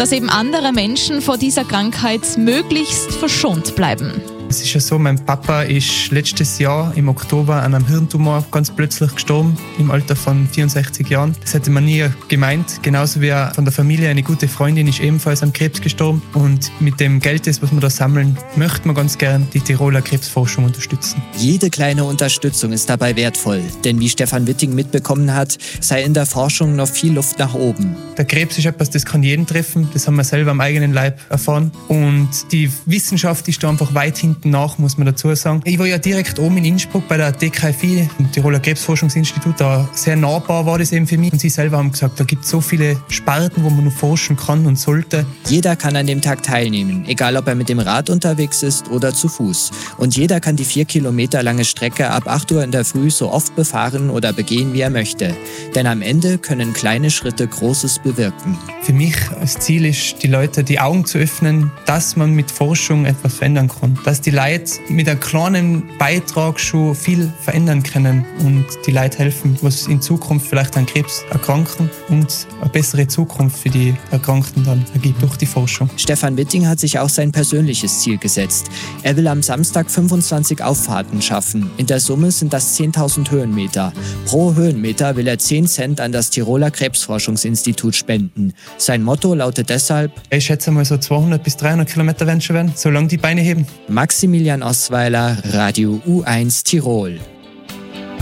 dass eben andere Menschen vor dieser Krankheit möglichst verschont bleiben. Es ist ja so, mein Papa ist letztes Jahr im Oktober an einem Hirntumor ganz plötzlich gestorben, im Alter von 64 Jahren. Das hätte man nie gemeint. Genauso wie von der Familie eine gute Freundin ist ebenfalls an Krebs gestorben. Und mit dem Geld, das was wir da sammeln, möchte man ganz gern die Tiroler Krebsforschung unterstützen. Jede kleine Unterstützung ist dabei wertvoll, denn wie Stefan Witting mitbekommen hat, sei in der Forschung noch viel Luft nach oben. Der Krebs ist etwas, das kann jeden treffen. Das haben wir selber am eigenen Leib erfahren. Und die Wissenschaft ist da einfach weit hinten nach, muss man dazu sagen. Ich war ja direkt oben in Innsbruck bei der DKFI, dem Tiroler Krebsforschungsinstitut. Da sehr nahbar war das eben für mich. Und sie selber haben gesagt, da gibt es so viele Sparten, wo man noch forschen kann und sollte. Jeder kann an dem Tag teilnehmen, egal ob er mit dem Rad unterwegs ist oder zu Fuß. Und jeder kann die 4 Kilometer lange Strecke ab 8 Uhr in der Früh so oft befahren oder begehen, wie er möchte. Denn am Ende können kleine Schritte Großes bewirken. Für mich als Ziel ist, die Leute die Augen zu öffnen, dass man mit Forschung etwas verändern kann. Dass die Leute mit einem kleinen Beitrag schon viel verändern können und die Leute helfen, was in Zukunft vielleicht an Krebs erkranken und eine bessere Zukunft für die Erkrankten dann ergibt durch die Forschung. Stefan Witting hat sich auch sein persönliches Ziel gesetzt. Er will am Samstag 25 Auffahrten schaffen. In der Summe sind das 10.000 Höhenmeter. Pro Höhenmeter will er 10 Cent an das Tiroler Krebsforschungsinstitut spenden. Sein Motto lautet deshalb: Ich schätze mal so 200 bis 300 Kilometer werden schon werden, solange die Beine heben. Maximilian Osweiler, Radio U1 Tirol.